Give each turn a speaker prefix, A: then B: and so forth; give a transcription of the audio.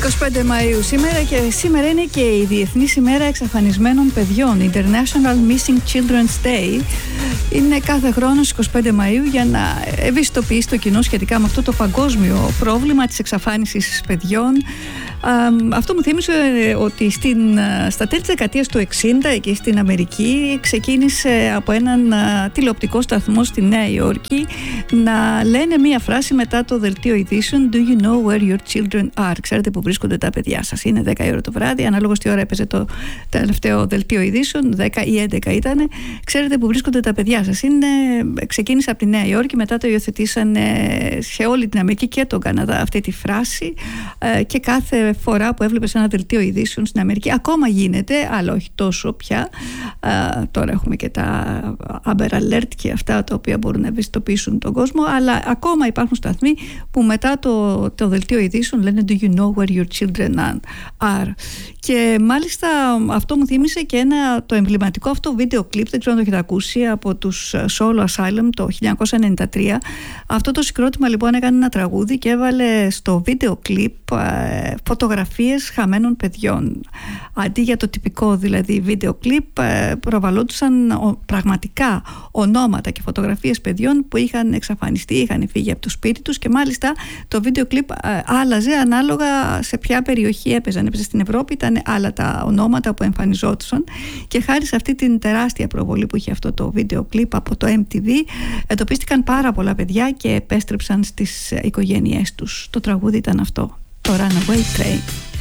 A: 25 Μαΐου σήμερα και σήμερα είναι και η Διεθνής ημέρα εξαφανισμένων παιδιών, International Missing Children's Day. Είναι κάθε χρόνο στις 25 Μαΐου για να ευαισθητοποιήσει το κοινό σχετικά με αυτό το παγκόσμιο πρόβλημα της εξαφάνισης παιδιών. Αυτό μου θύμισε ότι στα τέλη της δεκαετίας του 60 εκεί στην Αμερική ξεκίνησε από έναν τηλεοπτικό σταθμό στη Νέα Υόρκη να λένε μία φράση μετά το δελτίο ειδήσεων: Do you know where your children are? Ξέρετε που βρίσκονται τα παιδιά σας? Είναι 10 η ώρα το βράδυ, ανάλογα στη ώρα έπαιζε το τελευταίο δελτίο ειδήσεων, 10 ή 11 ήταν. Ξέρετε που βρίσκονται τα παιδιά σας? Ξεκίνησε από τη Νέα Υόρκη, μετά το υιοθετήσαν σε όλη την Αμερική και τον Καναδά αυτή τη φράση, και κάθε φορά που έβλεπες ένα δελτίο ειδήσεων στην Αμερική, ακόμα γίνεται, αλλά όχι τόσο πια. Τώρα έχουμε και τα Amber Alert και αυτά τα οποία μπορούν να ευαισθητοποιήσουν τον κόσμο, αλλά ακόμα υπάρχουν σταθμοί που μετά το δελτίο ειδήσεων λένε Do you know where your children are? Και μάλιστα αυτό μου θύμισε και το εμβληματικό αυτό βίντεο κλιπ, δεν ξέρω αν το έχετε ακούσει, από τους Solo Asylum το 1993. Αυτό το συγκρότημα λοιπόν έκανε ένα τραγούδι και έβαλε στο βίντεο κλιπ φωτογραφίες χαμένων παιδιών. Αντί για το τυπικό δηλαδή βίντεο κλιπ, προβαλλόντουσαν πραγματικά ονόματα και φωτογραφίες παιδιών που είχαν εξαφανιστεί, είχαν φύγει από το σπίτι τους, και μάλιστα το βίντεο κλιπ άλλαζε ανάλογα σε ποια περιοχή έπαιζαν. Έπαιζε στην Ευρώπη, ήταν άλλα τα ονόματα που εμφανιζόντουσαν, και χάρη σε αυτή την τεράστια προβολή που είχε αυτό το βίντεο κλιπ από το MTV, εντοπίστηκαν πάρα πολλά παιδιά και επέστρεψαν στις οικογένειές τους. Το τραγούδι ήταν αυτό, το Runaway Train.